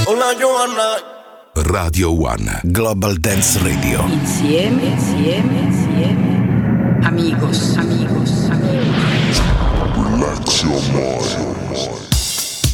Hola Johanna. Radio One Global Dance Radio. Insieme. Amigos.